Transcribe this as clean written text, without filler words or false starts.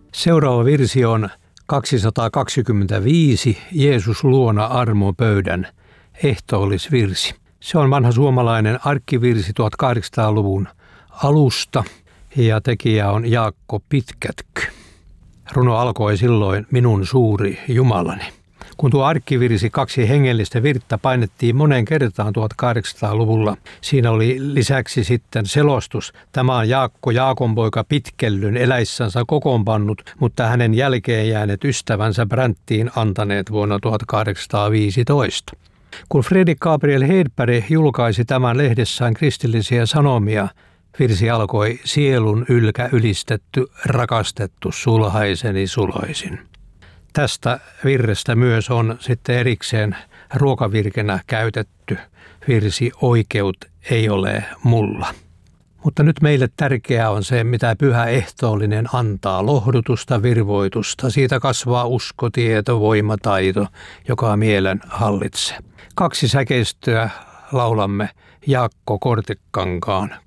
Seuraava virsi on 225 Jeesus luona armopöydän ehtoollisvirsi. Se on vanha suomalainen arkkivirsi 1800-luvun alusta ja tekijä on Jaakko Pitkätky. Runo alkoi silloin minun suuri Jumalani. Kun tuo arkkivirsi 2 hengellistä virttä painettiin moneen kertaan 1800-luvulla, siinä oli lisäksi sitten selostus. Tämä on Jaakonpoika Pitkellyn eläissänsä kokoonpannut, mutta hänen jälkeen jääneet ystävänsä bränttiin antaneet vuonna 1815. Kun Fredrik Gabriel Hedberg julkaisi tämän lehdessään Kristillisiä sanomia, virsi alkoi sielun ylkä ylistetty, rakastettu sulhaiseni suloisin. Tästä virrestä myös on sitten erikseen ruokavirkenä käytetty virsi Oikeut ei ole mulla. Mutta nyt meille tärkeää on se, mitä pyhä ehtoollinen antaa, lohdutusta, virvoitusta. Siitä kasvaa usko, tieto, voima, taito, joka mielen hallitsee. 2 säkeistöä laulamme Jaakko Kortekankaan